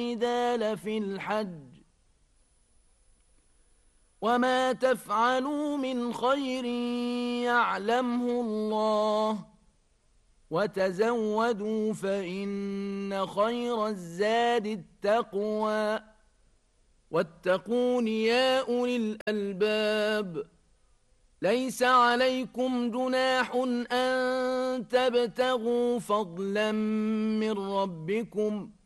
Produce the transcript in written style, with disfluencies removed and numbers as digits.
لفي الحج وما تفعلوا من خير يعلمه الله وتزودوا فإن خير الزاد التقوى واتقون يا أولي الألباب ليس عليكم جناح أن تبتغوا فضلا من ربكم